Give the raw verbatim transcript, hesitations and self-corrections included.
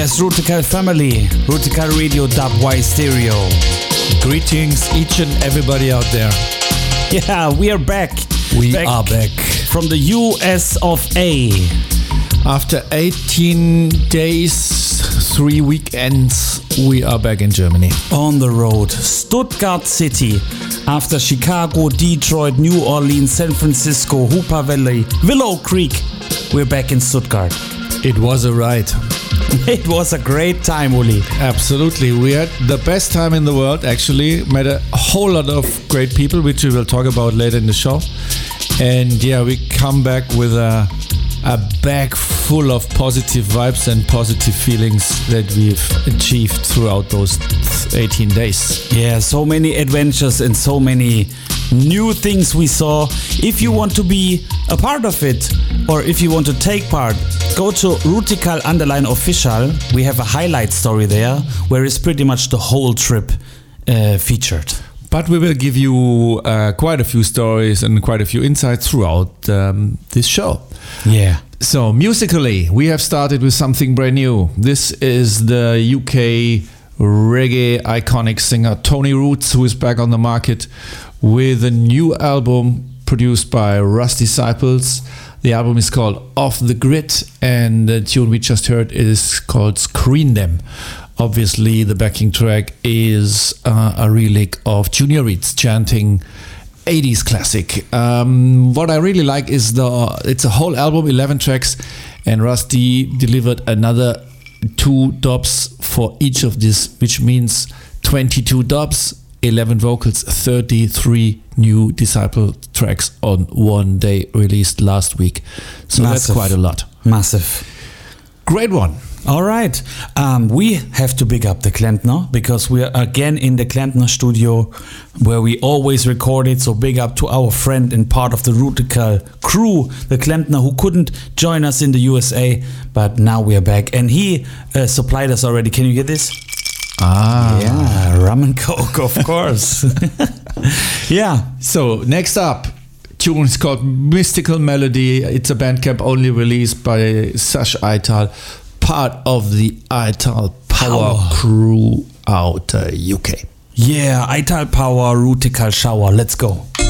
Yes, Rutical family, Rutical Radio Dub Y Stereo. Greetings each and everybody out there. Yeah, we are back. We back are back. From the U S of A. After eighteen days, three weekends, we are back in Germany. On the road, Stuttgart City. After Chicago, Detroit, New Orleans, San Francisco, Hoopa Valley, Willow Creek, we're back in Stuttgart. It was a ride. It was a great time, Uli. Absolutely. We had the best time in the world, actually. Met a whole lot of great people, which we will talk about later in the show. And yeah, we come back with a, a bag full of positive vibes and positive feelings that we've achieved throughout those eighteen days. Yeah, so many adventures and so many new things we saw. If you want to be a part of it, or if you want to take part, go to Rutical underline official. We have a highlight story there where it's pretty much the whole trip uh, featured. But we will give you uh, quite a few stories and quite a few insights throughout um, this show. Yeah. So musically, we have started with something brand new. This is the U K reggae iconic singer Tony Roots, who is back on the market with a new album produced by Russ Disciples. The album is called Off the Grid, and the tune we just heard is called Screen Them. Obviously, the backing track is uh, a relic of Junior Reed's chanting eighties classic. Um, what I really like is the it's a whole album, eleven tracks, and Rusty delivered another two dubs for each of these, which means twenty-two dubs, eleven vocals, thirty-three new Disciple tracks on one day, released last week. So Massive. That's quite a lot. Massive. Great one. All right. Um, we have to big up the Klempner because we are again in the Klempner studio where we always record it. So big up to our friend and part of the Rutical crew, the Klempner, who couldn't join us in the U S A, but now we are back. And he uh, supplied us already. Can you get this? Ah. Yeah, rum and coke, of course. Yeah. So next up, tune is called Mystical Melody. It's a Bandcamp only release by Sash Aital, part of the Aital Power, Power crew out uh, U K. Yeah, Aital Power, Rutical Shower. Let's go.